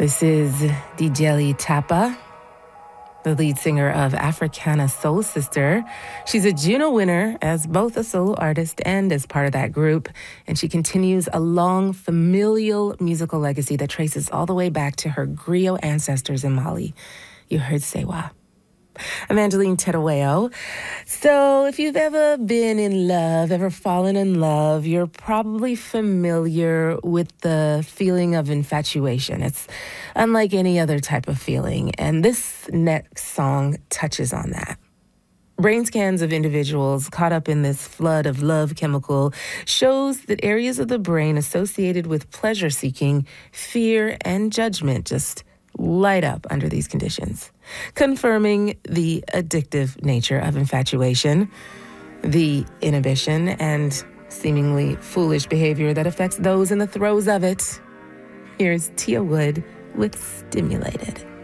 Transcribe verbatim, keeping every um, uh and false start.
This is Djeli Tapa, the lead singer of Africana Soul Sister. She's a Juno winner as both a solo artist and as part of that group, and she continues a long familial musical legacy that traces all the way back to her griot ancestors in Mali. You heard Sewa. I'm Angeline Terueo. So if you've ever been in love, ever fallen in love, you're probably familiar with the feeling of infatuation. It's unlike any other type of feeling, and this next song touches on that. Brain scans of individuals caught up in this flood of love chemical shows that areas of the brain associated with pleasure-seeking, fear, and judgment just light up under these conditions, confirming the addictive nature of infatuation, the inhibition and seemingly foolish behavior that affects those in the throes of it. Here's Tia Wood with Stimulated.